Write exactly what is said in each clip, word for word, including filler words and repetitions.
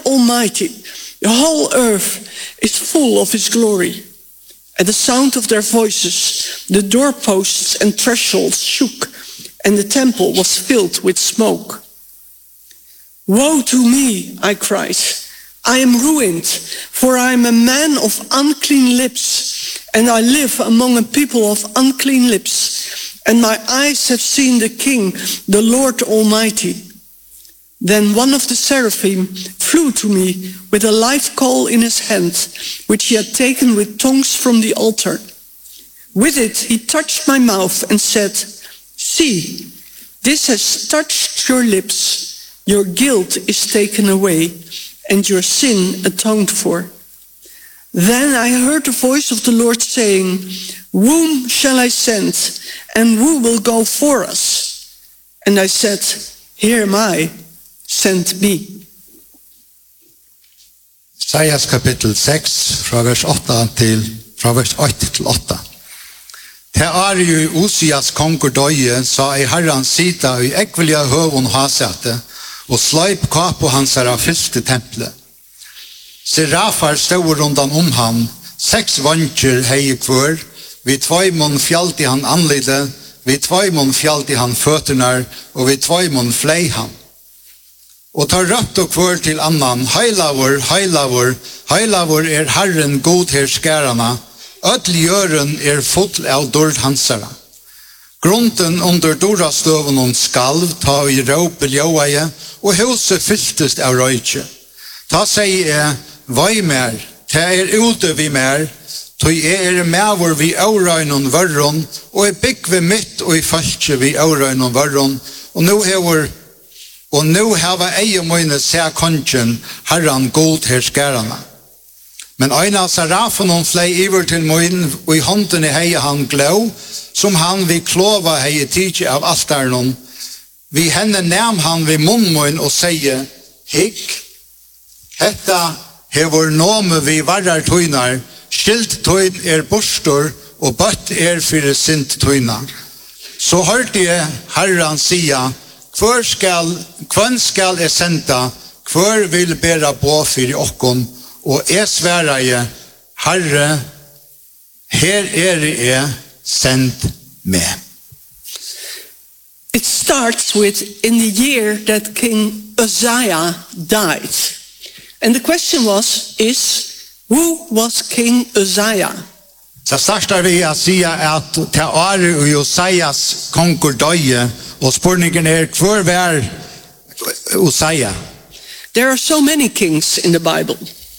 Almighty, the whole earth is full of his glory. At the sound of their voices, the doorposts and thresholds shook, and the temple was filled with smoke. Woe to me, I cried. I am ruined, for I am a man of unclean lips, and I live among a people of unclean lips, and my eyes have seen the King, the Lord Almighty. Then one of the seraphim flew to me with a live coal in his hand, which he had taken with tongs from the altar. With it he touched my mouth and said, "See, this has touched your lips. Your guilt is taken away, and your sin atoned for." Then I heard the voice of the Lord saying, "Whom shall I send, and who will go for us?" And I said, "Here am I, send me." Isaias kapitel seks, fra vers åtta til, fra vers åtte til åtta. Te er jo Usias konkur døye, sa i herran sita i ekvelia høvun hasete, og sleip kapo hans er av fyrste tempelet. Serafar stod rundan om han, seks vantjer hei kvør, vid tvaimon fjalt i han anlide, vid tvaimon fjalt i han føternar, og vid tvaimon flei han. Og tar rødt og kvør til annan, heilavur, heilavur, heilavur er herren god her skærana, ødel gjøren er full av dord hansara. Grunden under dorastøven og skalv, ta i råpe ljøaie, og huset fylltest av røyke. Ta sier jeg, vai mer, ta er ute vi mer, tog er medvor vi aurøynon varron, og er bygg vi mitt og i falske vi aurøynon varron, og nå hever Og nå hava ei og møyne se kongen, herran god her skærana. Men ein av serafen flei iver til møyne, og i hånden i hei han glå, som han vi klova hei tidsi av altarnon. Vi henne nem han vi munnmøyne og seie, hikk, hetta hever nome vi varrar tøynar, skilt tøyn er borstor, og bøtt er fyrir sint tøyna. Så hørte jeg herran sia, Kvør skal, kvønn skal er senda, kvør vil bera på fyrir okkon, og er sværa jeg, Herre, her er jeg sendt med. It starts with in the year that King Uzziah died. And the question was, is, who was King Uzziah? Så startar vi å si at til året og Uzzias konkur døye, og spurningen er, hvor var Uzziah? There are so many kings in the Bible.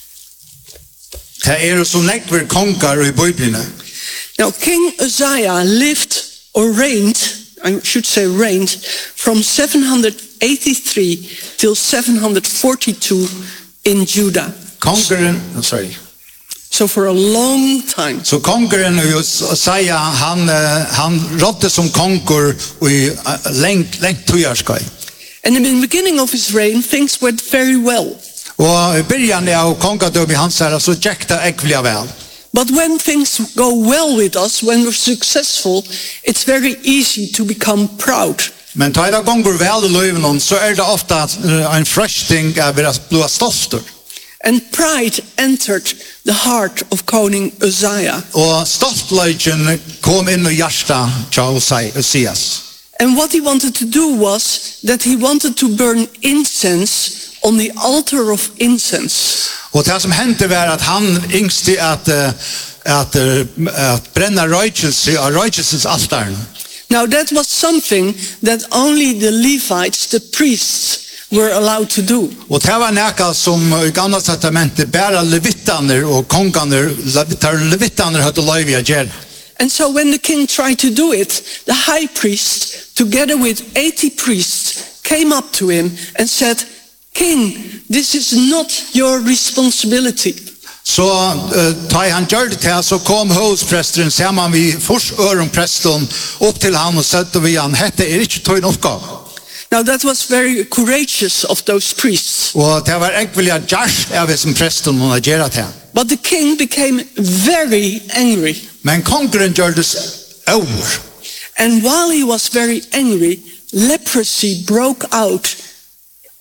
Det er så nekver konger i Bibelen. Now, King Uzziah lived or reigned, I should say reigned, from seven eighty-three till seven forty-two in Judah. Kongeren, oh, sorry. So for a long time. Så kongeren Uzziah, han, han rådde som konger i lengt, lengt tøyarskøy. And in the beginning of his reign, things went very well. Og i byrjan av kongadøm i hans her, så gikk det ekvelig vel. But when things go well with us, when we're successful, it's very easy to become proud. Men tar det gonger vel i løyven, så er det ofte en frøsting av å bli stolter. And pride entered the heart of Koning Uzziah. Og stoltløyken kom inn i hjertet til Uzzias. And what he wanted to do was that he wanted to burn incense on the altar of incense. Og det som hendte var at han yngste at, at, at brenna røykelse av røykelsens altaren. Now that was something that only the Levites, the priests, were allowed to do. Og det var nekka som i gamla testamentet bare levitaner og konganer, levitaner hadde løyvi å gjøre. And so when the king tried to do it, the high priest, together with eighty priests, came up to him and said, "King, this is not your responsibility." Så uh, da han gjør det til, så kom hovspresteren sammen vi først øren presten opp til han og sette vi han, hette er ikke tøyn oppgave. Now that was very courageous of those priests. Og det var ekvelig gjørst av som presten hun har gjør det. But the king became very angry. Men kongeren gjør det over. And while he was very angry, leprosy broke out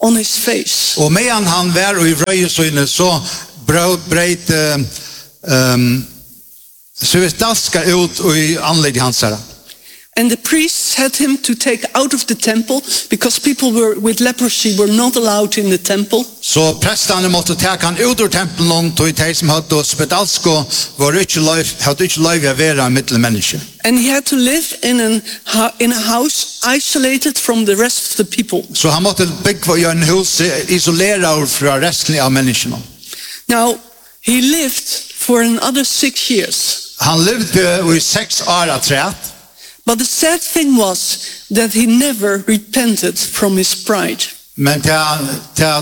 on his face. Og medan han var i vrøyesynet, så breit um, så vi daskar ut i anlegg hans herre. And the priests had him to take out of the temple because people were with leprosy were not allowed in the temple. Så prestene måtte ta han ut ur tempelen, og de som hadde spedalsko var ikke lov, hadde ikke lov å være mittelig menneske. And he had to live in, an, in a house isolated from the rest of the people. Så han måtte bygge i en hus isoleret fra resten av menneskene. Now, he lived for another six years. Han levde i seks år av træt. But the sad thing was that he never repented from his pride. Men, ta, ta,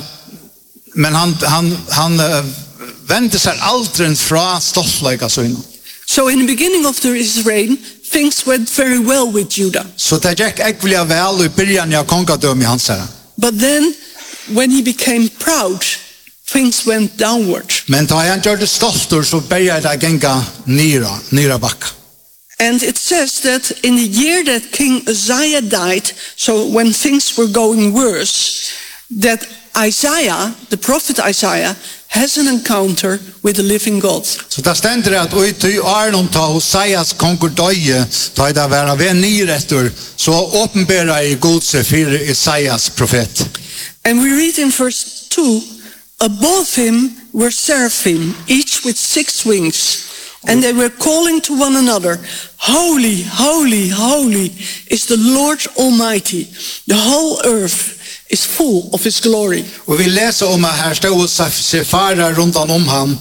men han, han, han uh, vendte seg aldri fra stoltleika søgnen. So in the beginning of his reign, things went very well with Judah. Så det gikk ekkelig vel i byrjan av kongadøm i hans herre. But then, when he became proud, things went downward. Men da han gjør det stolter, så begynte det å genga nira, nira bakka. And it says that in the year that King Uzziah died, so when things were going worse, that Isaiah, the prophet Isaiah, has an encounter with the living God. Så det stender at ut i Arnon ta Hoseias konkur døye, da det var ved nyretter, så åpenberer i godse for Isaias profet. And we read in verse two, above him were seraphim, each with six wings. And they were calling to one another, holy, holy, holy is the Lord Almighty. The whole earth is full of his glory. Og vi leser om at her stod sefarer rundt om han,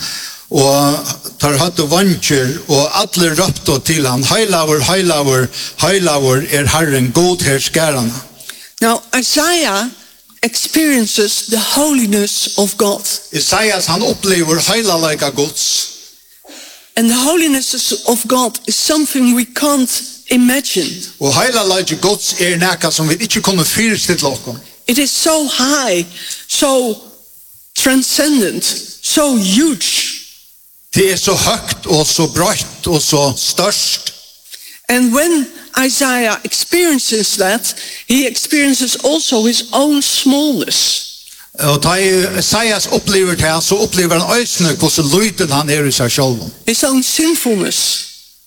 og tar hatt og vantjer, og alle røpte til han, heilaver, heilaver, heilaver er Herren, god her skærene. Now Isaiah experiences the holiness of God. Isaias han opplever heilalega Guds. And the holiness of God is something we can't imagine. Og heilalega Guds er nekka som vi ikke kunne fyrstille okkom. It is so high, so transcendent, so huge. Det er så høgt og så brøtt og så størst. And when Isaiah experiences that, he experiences also his own smallness. Og da Isaias opplever det, så opplever han øysene hvordan lyden han er i seg selv. His own sinfulness.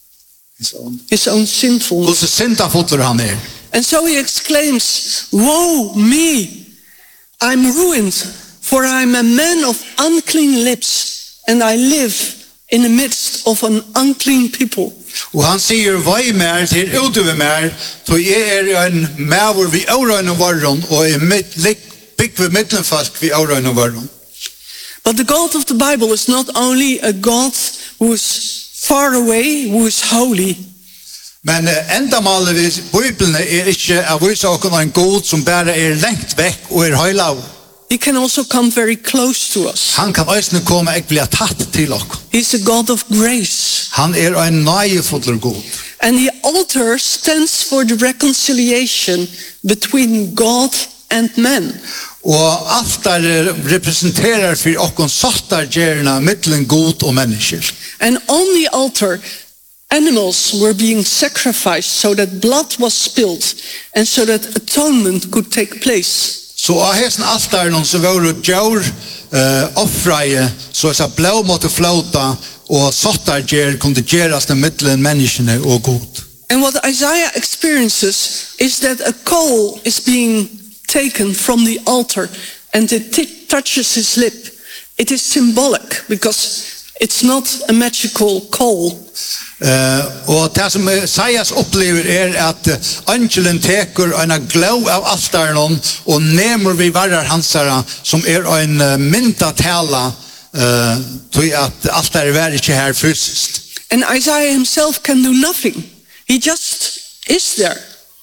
His own sinfulness. Hvordan syndafotler han er. And so he exclaims, woe me, I'm ruined, for I'm a man of unclean lips, and I live in the midst of an unclean people. Og han sier, vai mer til utover mer, så jeg er en maver vi årøyne varron, og jeg bygg ved middelfolk vi årøyne varron. But the God of the Bible is not only a God who is far away, who is holy. Men enda malet ved Bibelen er ikke av vise åkken en god som bare er lengt vekk og er høylav. He can also come very close to us. Han kan øysene komme og bli tatt til oss. He's a God of grace. Han er en nøyefotler god. And the altar stands for the reconciliation between God and man. Og altar representerar for okkon sottar gjerna mittlen god og mennesker. And on the altar, animals were being sacrificed so that blood was spilled and so that atonement could take place. Så av hesten altaren så var det djur uh, offreie, så at blå måtte flåta, og sottar gjer kunne gjerast av mittlen menneskene og god. And what Isaiah experiences is that a coal is being taken from the altar and it t- touches his lip. It is symbolic because it's not a magical coal. Uh, og det som Isaias opplever er at uh, angelen teker en glå av altaren og nemer vi varer hansara som er en uh, mynta tala uh, til at altaren var ikke her fysisk. And Isaiah himself can do nothing. He just is there.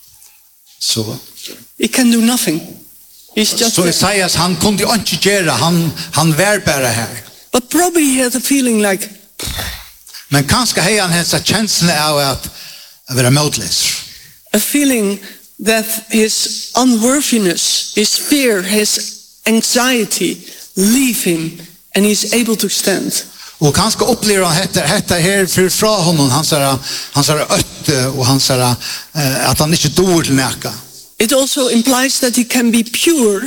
Så He can do nothing. He's just Så there. Isaias han kunde ikke gjøre, han, han var bare her. But probably he had a feeling like, Men kanskje hei han hensa kjensle av at være modløs. a feeling that his unworthiness, his fear, his anxiety leave him and he's able to stand. Og kanskje opplever han hette, hette her for fra honom, han sa han sa øtte, og han sa uh, at han ikke dår til nækka. It also implies that he can be pure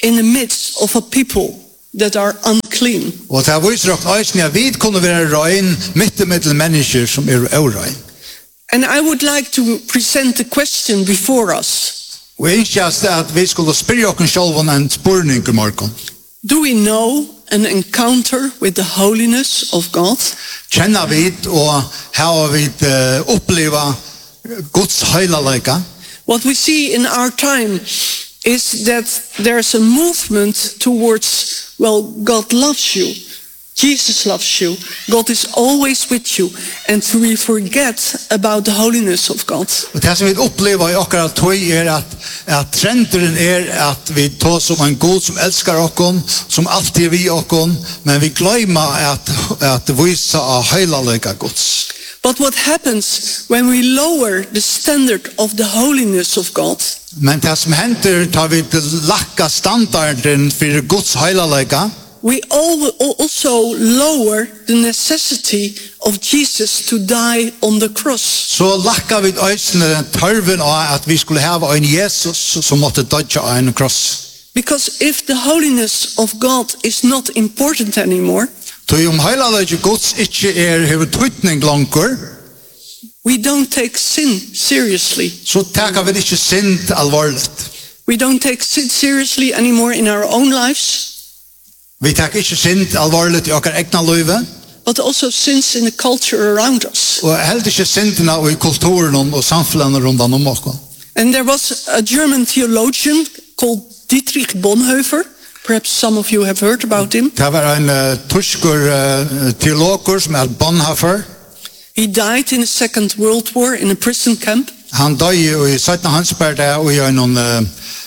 in the midst of a people that are unclean. Og det viser også øyne at vi kunne være røyn midt i middel mennesker som er urøyn. And I would like to present the question before us. Og ikke at vi skulle spørre oss selv om en spørning i morgen. Do we know an encounter with the holiness of God? Kjenner vi og har vi uh, oppleva Guds høylaløyga? What we see in our time is that there's a movement towards, well, God loves you. Jesus loves you. God is always with you. And we forget about the holiness of God. Og det som vi opplever i akkurat tog er at, at trenden er at vi tar som en Gud som elskar okkon, som alltid er vi okkon, men vi glemmer at, at vise av høylaløyga Guds. But what happens when we lower the standard of the holiness of God? Men det som hender tar vi til lakka standarden for Guds høylaløyga. We also lower the necessity of Jesus to die on the cross. Så lakka vi øysene tørven av at vi skulle hava en Jesus som måtte dødja av en kross. Because if the holiness of God is not important anymore, Så om høylaløyga Guds ikke er hever tøytning langer, we don't take sin seriously. så taker vi ikke synd alvorligt. We don't take sin seriously anymore in our own lives, Vi taker ikke synd alvorligt i okkar egna løyve, but also sins in the culture around us. og heller ikke syndene i kulturen og samfunnet rundt om oss. And there was a German theologian called Dietrich Bonhoeffer. Perhaps some of you have heard about him. Det var en uh, tysker uh, teologer som er Bonhoeffer. He died in the Second World War in a prison camp. Han døde i syttende Hansberg og i en uh,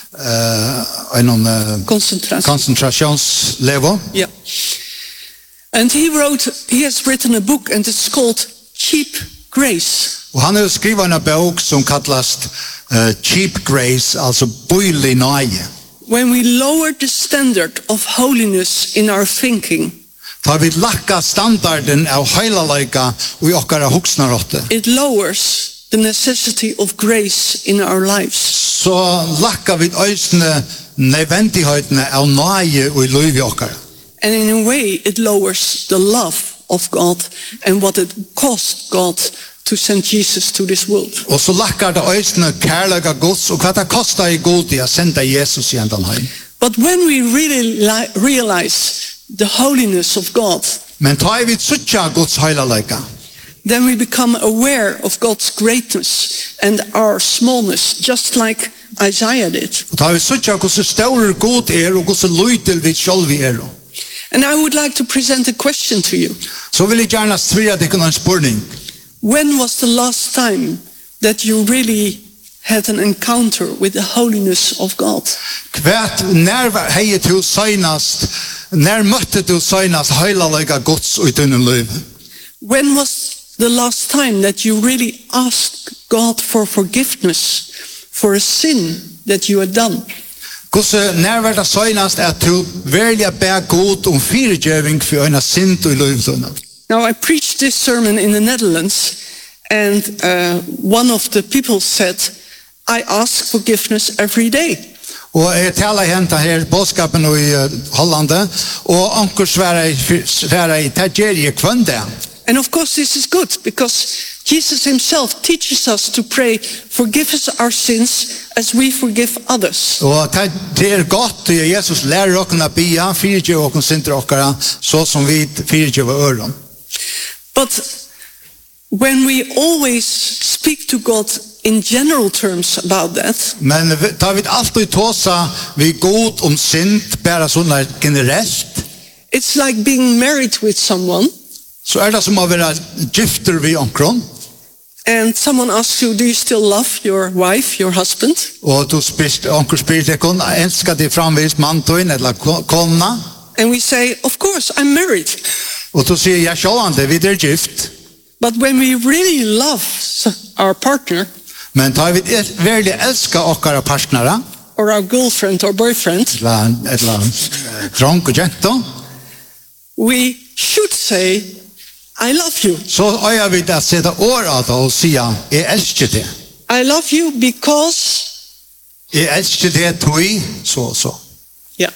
uh, en uh, Concentration. konsentrasjonslevo. Yeah. And he wrote, he has written a book and it's called Cheap Grace. Og han har skrivet en bok som kallast uh, Cheap Grace, altså bøylig nøye. When we lower the standard of holiness in our thinking, Da vi lakka standarden av høylaløyga og i okkara huksnarotte, it lowers the necessity of grace in our lives. så lakka vi øysene nødvendighøytene av nøye og i løyvi okkara. And in a way, it lowers the love of God and what it cost God to send Jesus to this world. Og så lakkar det øysene kærlega Guds, og hva det kostar i god i å senda Jesus i endan høy. But when we really li- realize the holiness of God, Men ta i vi suttja Guds høylaløyga, then we become aware of God's greatness and our smallness, just like Isaiah did. og ta i vi suttja hvordan større god er, og hvordan løytel vi selv vi er. And I would like to present a question to you. Så vil jeg gjerne svira deg en spurning. When was the last time that you really had an encounter with the holiness of God? Kvært, nær hei du søgnast, nær møtte du søgnast høylaløyga Guds og i denne løyve? When was the last time that you really asked God for forgiveness for a sin that you had done? Hvordan nær var det søgnast at du velja bæ god om firegjøving for øyna sint og i løyve? Now, I preached this sermon in the Netherlands, and uh, one of the people said, I ask forgiveness every day. Og jeg taler henta her bådskapen i uh, Hollande, og anker svære i Tadjeri kvønde. And of course this is good, because Jesus himself teaches us to pray, forgive us our sins as we forgive others. Og det er godt, og Jesus lærer okkene bia, firegjøv okkene sinter okkara, så som vi firegjøv øren. But when we always speak to God in general terms about that, Men da vi alltid tåsa vi god om sint, bare sånn generelt, it's like being married with someone, så er det som å være gifter vi omkron, and someone asks you, do you still love your wife, your husband? og du spist, onker spyr deg kun, elskar de framvist manntøyen eller kona, And we say, of course, I'm married. og du sier, ja, sjålande, vi er gift, But when we really love our partner, men da vi virkelig elskar okkara partnere, or our girlfriend or boyfriend, eller, eller eh, dronk og jento, we should say, I love you. så øyer vi det å sette år av det og sier, jeg elsker det. I love you because, Jeg elsker det tog, så og så. yeah.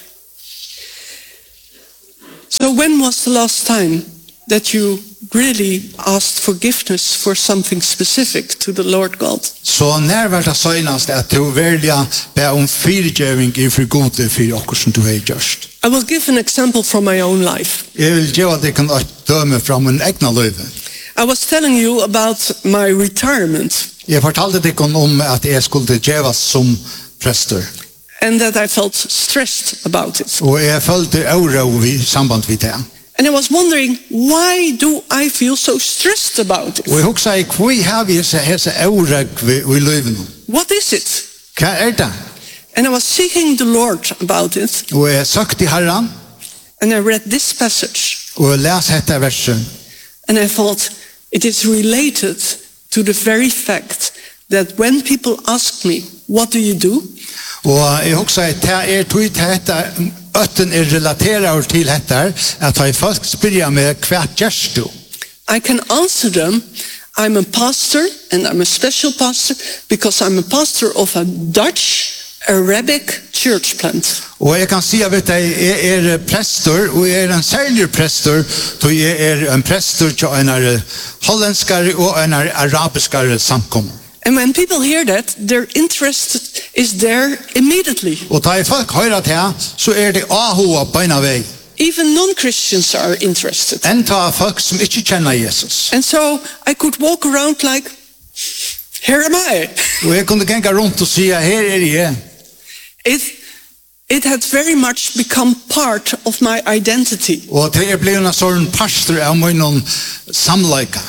So when was the last time that you really asked forgiveness for something specific to the Lord God? Så när var det senast att du välja be om fyrgeving i för gode för okker som du har gjort? I will give an example from my own life. Jeg vil gjøre det kan døme fra min egna løyve. I was telling you about my retirement Jeg fortalte deg om at jeg skulle gjøres som prester. and that I felt stressed about it. Og jeg følte uro i samband med det. And I was wondering, why do I feel so stressed about it? Og jeg husker jeg, hvor har vi hese uro i løyven? What is it? Hva er det? And I was seeking the Lord about it, Og jeg søkte Herren, and I read this passage, og jeg les dette verset. and I thought it is related to the very fact that when people ask me, what do you do? Og jeg husker at det er tog til dette, øtten er relateret til dette, at jeg folk spør meg, hva gjør du? I can answer them, I'm a pastor, and I'm a special pastor, because I'm a pastor of a Dutch Arabic church plant. Og jeg kan si at jeg er prester, og jeg er en særlig prester, så jeg er en prester til en hollandskare og en arabiskare samkommer. And when people hear that, their interest is there immediately. Og da folk hører det, så er det ahoa på en vei. Even non-Christians are interested. Enda folk som ikke kjenner Jesus. And so I could walk around like, here am I. Og jeg kunne genge rundt og si, her er jeg. It, it had very much become part of my identity. Og det er blevet en sånn pastor av min samleika.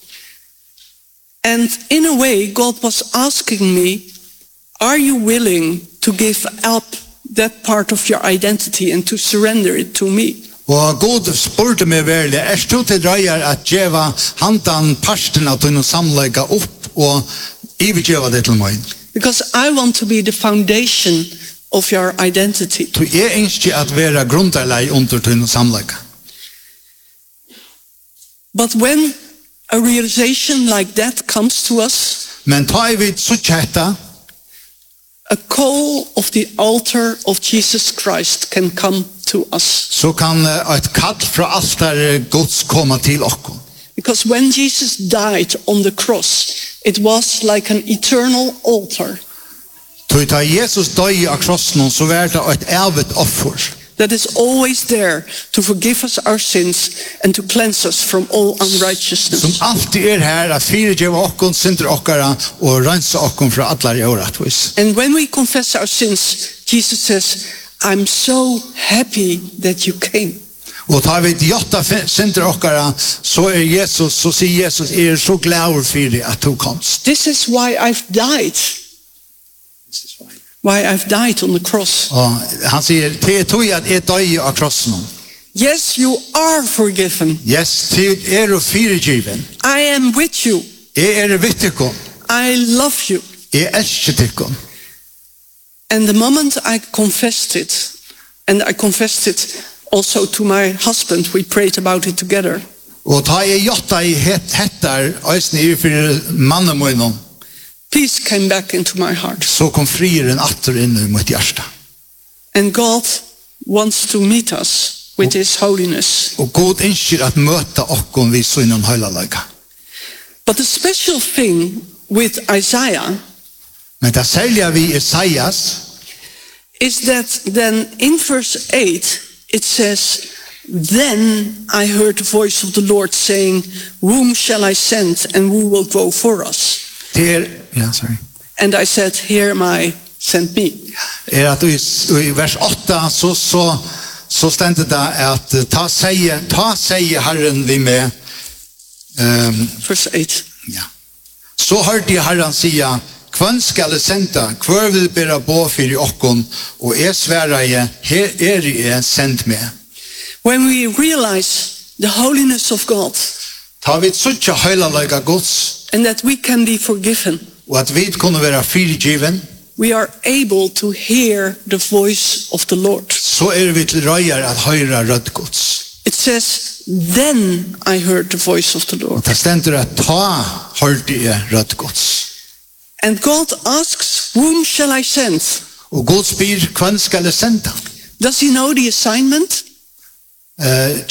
And in a way, God was asking me, are you willing to give up that part of your identity and to surrender it to me? Og God spurte meg verlig, er du til dreier at djeva handan parsten av din samleika opp og ivergjeva det til meg? Because I want to be the foundation of your identity. Så jeg ønsker at være grunderlei under din samleika. But when a realization like that comes to us, Men ta i vid suttjetta, a call of the altar of Jesus Christ can come to us. så kan et kall fra altar Guds komma til okkom. Because when Jesus died on the cross, it was like an eternal altar Så da Jesus døy av krossen, så var det et evigt offer. that is always there to forgive us our sins and to cleanse us from all Som unrighteousness. alltid er her, at fyrirgjeva okkom, synder okkara, og rensa okkom fra allar i åretvis. And when we confess our sins, Jesus says, I'm so happy that you came. Og tar vi djotta synder okkara, så er Jesus, så sier Jesus, er så glad fyrir at du komst. This is why I've died. Why I've died on the cross. Og han sier, det er tog at jeg døy av krossen. Yes, you are forgiven. Yes, det er du fyrirgjiven. I am with you. Jeg er vittikon. I love you. Jeg elsker tikon. And the moment I confessed it, and I confessed it also to my husband, we prayed about it together. Og ta jeg jotta i hettar, eisne i fyrir mannemunnen, Peace came back into my heart. så kom frieren atter inn i mitt hjärsta. And God wants to meet us with His holiness. Og God ønsker at møta okkom vi synen høylalega. But the special thing with Isaiah Men det særlige vi Isaias, is that then in verse eight it says, then I heard the voice of the Lord saying, whom shall I send and who will go for us? det er, ja, sorry, And I said, here am I, send me. er at i, i vers åtta så, så, så stendet det at ta seie, ta seie Herren vi med, um, Verse eight. ja. Så hørte jeg Herren sia, kvann skal jeg senda, hver vil bera bo fyrir okkom, og jeg sværa jeg, her er jeg sendt med. When we realize the holiness of God Ta vi suttja høylalega Guds, and that we can be forgiven, og at vi kunne være fyrirgiven, we are able to hear the voice of the Lord. så er vi til røyar at høyra rødt Guds. It says, then I heard the voice of the Lord. Og det stender at ta hørte jeg rødt Guds. And God asks, whom shall I send? Og Gud spyr, kvann skal jeg senda? Does he know the assignment? uh,